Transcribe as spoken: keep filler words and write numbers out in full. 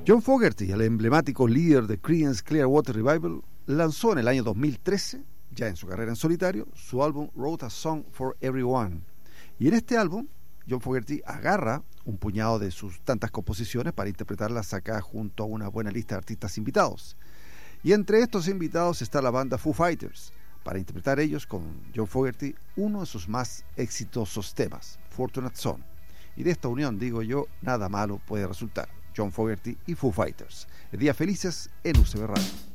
John Fogerty, el emblemático líder de Creedence Clearwater Revival, lanzó en el año dos mil trece, ya en su carrera en solitario, su álbum Wrote a Song for Everyone. Y en este álbum, John Fogerty agarra un puñado de sus tantas composiciones para interpretarlas acá junto a una buena lista de artistas invitados. Y entre estos invitados está la banda Foo Fighters, para interpretar ellos con John Fogerty uno de sus más exitosos temas, Fortunate Son. Y de esta unión, digo yo, nada malo puede resultar. John Fogerty y Foo Fighters. Días felices en U C B Radio.